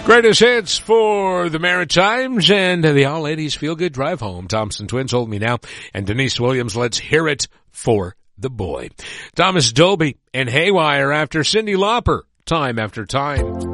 Greatest hits for the Maritimes and the All Ladies Feel Good Drive Home. Thompson Twins, Hold Me Now, and Denise Williams, Let's Hear It for the Boy. Thomas Dolby and Haywire after Cyndi Lauper, Time After Time.